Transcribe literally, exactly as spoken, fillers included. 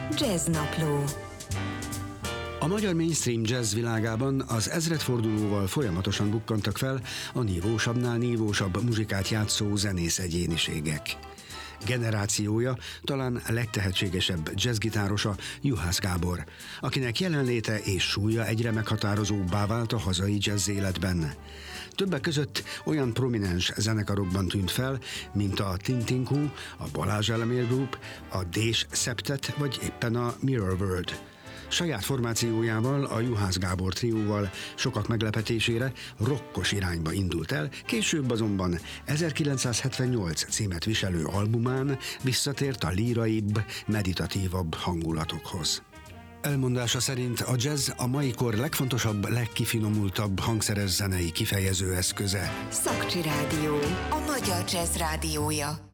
Jazznapló. A magyar mainstream jazz világában az ezredfordulóval folyamatosan bukkantak fel a nívósabbnál nívósabb muzsikát játszó zenész egyéniségek. Generációja talán a legtehetségesebb jazzgitárosa Juhász Gábor, akinek jelenléte és súlya egyre meghatározóbbá vált a hazai jazz életben. Többek között olyan prominens zenekarokban tűnt fel, mint a Tintinkú, a Balázs Elemér Group, a Dés Szeptet vagy éppen a Mirror World. Saját formációjával, a Juhász Gábor trióval sokak meglepetésére rokkos irányba indult el, később azonban ezerkilencszázhetvennyolc címet viselő albumán visszatért a líraibb, meditatívabb hangulatokhoz. Elmondása szerint a jazz a mai kor legfontosabb, legkifinomultabb hangszeres zenei kifejező eszköze. Szakcsi Rádió, a magyar jazz rádiója.